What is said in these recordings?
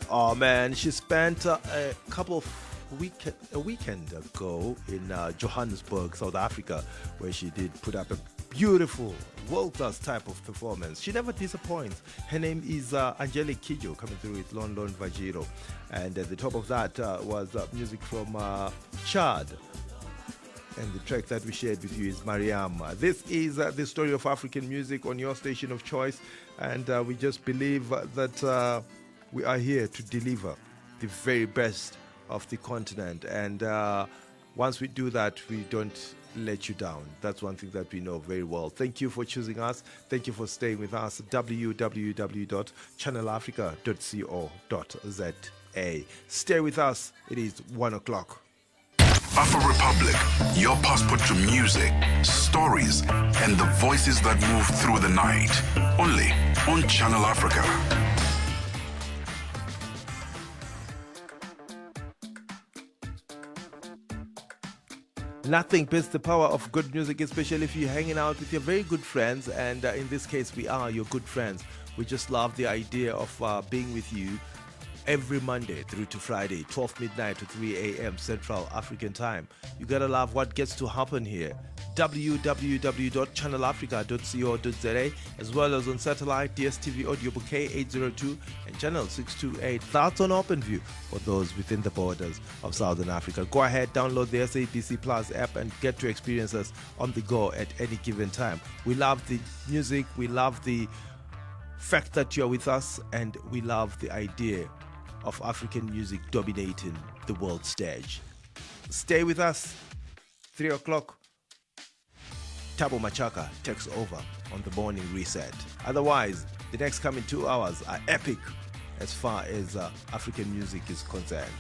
Oh man, she spent a weekend ago in Johannesburg, South Africa, where she did put up a beautiful, world-class type of performance. She never disappoints. Her name is Angelique Kidjo, coming through with London Vajiro. And at the top of that was music from Chad. And the track that we shared with you is Mariam. This is the story of African music on your station of choice. And we just believe that we are here to deliver the very best of the continent. And once we do that, we don't let you down. That's one thing that we know very well. Thank you for choosing us. Thank you for staying with us. www.channelafrica.co.za. Stay with us. It is 1 o'clock. Afro Republic, your passport to music, stories, and the voices that move through the night. Only on Channel Africa. Nothing beats the power of good music, especially if you're hanging out with your very good friends. And in this case, we are your good friends. We just love the idea of being with you every Monday through to Friday, 12 midnight to 3 a.m. Central African Time. You gotta love what gets to happen here. www.channelafrica.co.za, as well as on satellite, DSTV audio bouquet 802 and channel 628. That's on OpenView for those within the borders of Southern Africa. Go ahead, download the SABC Plus app and get to experience us on the go at any given time. We love the music, we love the fact that you're with us, and we love the idea of African music dominating the world stage. Stay with us. 3 o'clock. Tabo Machaka takes over on the morning reset. Otherwise, the next coming 2 hours are epic as far as African music is concerned.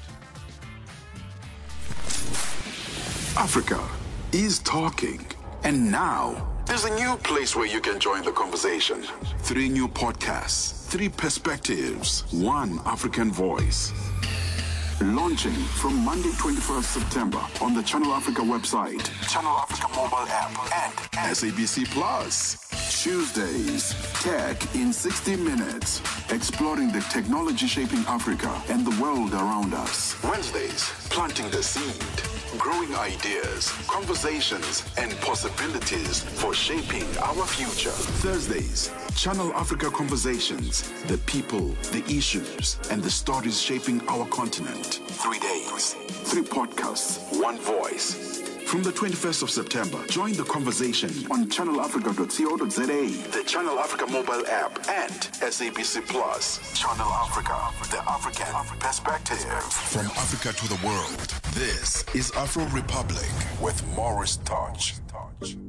Africa is talking. And now, there's a new place where you can join the conversation. 3 new podcasts, 3 perspectives, 1 African voice. Launching from Monday, 21st September on the Channel Africa website, Channel Africa mobile app, and SABC Plus. Tuesdays, Tech in 60 Minutes, exploring the technology shaping Africa and the world around us. Wednesdays, planting the seed, growing ideas, conversations, and possibilities for shaping our future. Thursdays, Channel Africa Conversations, the people, the issues, and the stories shaping our continent. 3 days, 3 podcasts, 1 voice. From the 21st of September, join the conversation on channelafrica.co.za, the Channel Africa mobile app, and SABC Plus. Channel Africa, the African perspective. From Africa to the world, this is Afro Republic with Morris Touch.